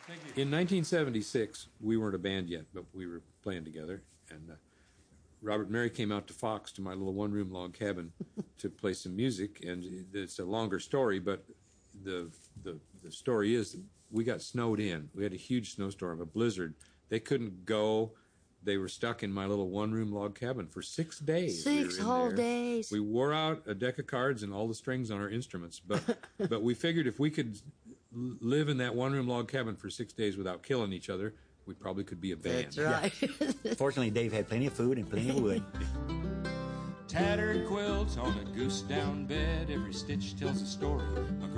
In 1976, we weren't a band yet, but we were playing together, and Robert and Mary came out to Fox, to my little one-room log cabin, to play some music, and it's a longer story, but the story is we got snowed in. We had a huge snowstorm, a blizzard. They couldn't go. They were stuck in my little one-room log cabin for 6 days. 6 whole days. We wore out a deck of cards and all the strings on our instruments, but we figured if we could live in that one-room log cabin for 6 days without killing each other, we probably could be a band. That's right. Yeah. Fortunately, Dave had plenty of food and plenty of wood. Tattered quilt on a goose down bed, every stitch tells a story.